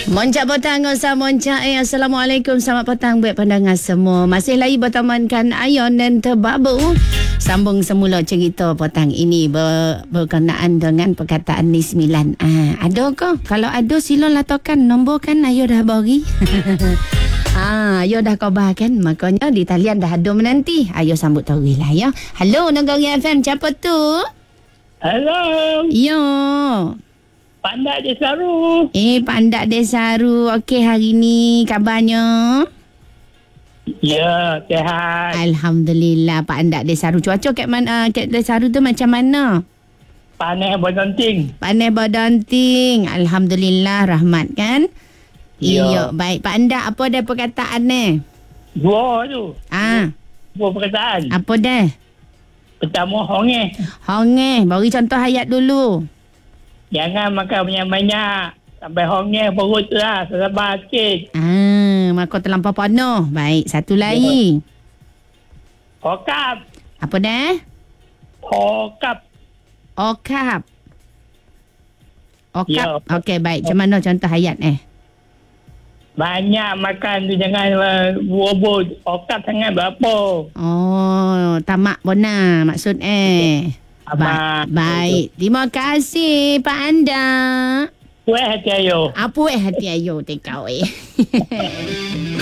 Moncak petang sa moncak Assalamualaikum, selamat petang buat pandangan semua. Masih lagi bertemankan Ayon dan Tebabu. Sambung semula cerita petang ini berkenaan dengan perkataan ni 9. Ada ke? Kalau ada sila latakan nombor kan Ayo dah bagi. Ayo dah khabar kan. Makanya di talian dah ada menanti. Ayo sambut tahu lah ya. Halo Negeri FM, siapa tu? Hello. Yo. Pandak Desaru. Pandak Desaru. Okey, hari ni kabarnya? Ya, sihat. Alhamdulillah, Pak Andak Desaru. Cuaca kat mana? Kat Desaru tu macam mana? Panas berdonting. Panas berdonting. Alhamdulillah, rahmat kan? Ya. Iya, baik. Pak Andak, apa dah perkataan ni? Dua tu. Dua perkataan. Apa dah? Pertama, honge. Honge. Bagi contoh ayat dulu. Jangan makan banyak-banyak. Sampai honge perut tu lah. Sabar sikit. Makan terlampau penuh. Baik, satu lagi. Hokap. Apa dah? Hokap. Okap. Okap. Ya. Okey, baik. Macam mana contoh ayat Banyak makan tu jangan buah-buah. Hokap sangat berapa. Oh, tamak bona maksud Amat. Baik. Terima kasih Pak Andak. Puas hati ayo. Apa hati ayo tekau